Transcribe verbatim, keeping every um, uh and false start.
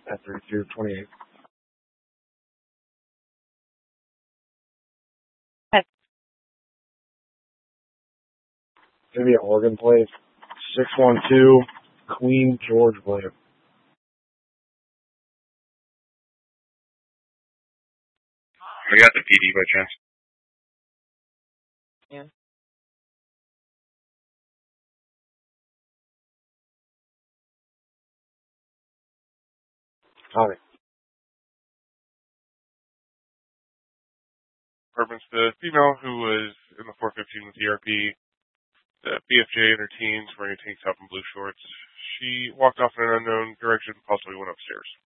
at thirty-two twenty-eight. Okay. It's going to be at Oregon Place. six one two Queen George William. We got the P D by chance. Yeah. Howdy. Reference the female who was in the four fifteen with E R P, the B F J in her teens, wearing a tank top and blue shorts. She walked off in an unknown direction, possibly went upstairs.